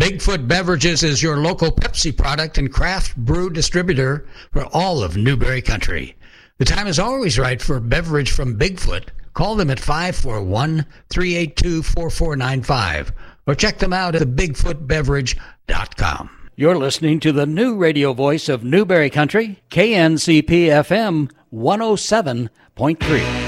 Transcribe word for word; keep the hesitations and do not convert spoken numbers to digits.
Bigfoot Beverages is your local Pepsi product and craft brew distributor for all of Newberry Country. The time is always right for a beverage from Bigfoot. Call them at five four one, three eight two, four four nine five or check them out at the bigfoot beverage dot com. You're listening to the new radio voice of Newberry Country, K N C P F M one oh seven point three.